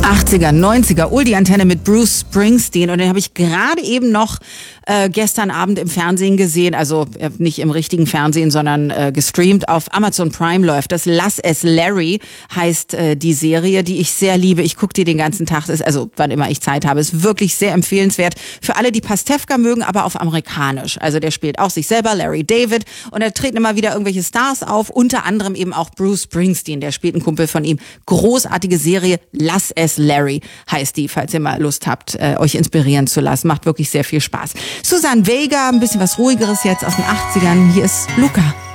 80er, 90er, Oldie-Antenne mit Bruce Springsteen. Und den habe ich gerade eben noch gestern Abend im Fernsehen gesehen. Also nicht im richtigen Fernsehen, sondern gestreamt auf Amazon Prime läuft das. Lass es Larry heißt die Serie, die ich sehr liebe. Ich gucke die den ganzen Tag, also wann immer ich Zeit habe. Ist wirklich sehr empfehlenswert für alle, die Pastewka mögen, aber auf amerikanisch. Also der spielt auch sich selber, Larry David. Und da treten immer wieder irgendwelche Stars auf. Unter anderem eben auch Bruce Springsteen. Der spielt einen Kumpel von ihm. Großartige Serie. Lass es Larry heißt die, falls ihr mal Lust habt, euch inspirieren zu lassen. Macht wirklich sehr viel Spaß. Suzanne Vega, ein bisschen was Ruhigeres jetzt aus den 80ern. Hier ist Luca.